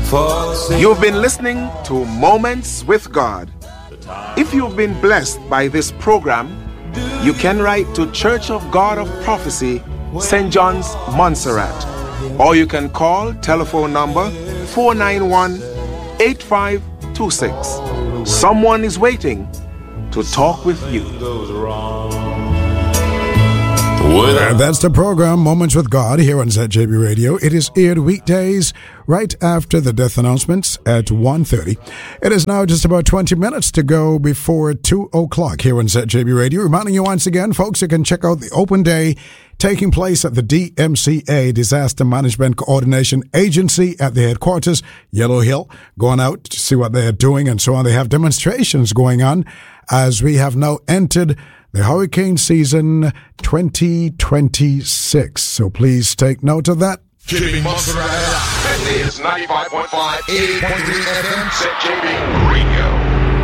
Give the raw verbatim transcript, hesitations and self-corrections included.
You've been listening to Moments with God. If you've been blessed by this program, you can write to Church of God of Prophecy, Saint John's, Montserrat, or you can call telephone number four nine one, eight five two six. Someone is waiting to talk with you. And that's the program, Moments with God, here on Z J B Radio. It is aired weekdays right after the death announcements at one thirty. It is now just about twenty minutes to go before two o'clock here on Z J B Radio. Reminding you once again, folks, you can check out the open day taking place at the D M C A, Disaster Management Coordination Agency, at the headquarters, Yellow Hill. Going out to see what they're doing and so on. They have demonstrations going on as we have now entered the hurricane season twenty twenty-six. So please take note of that. Keeping Montserrat. This is ninety-five point five, eighty point three F M, Z J B.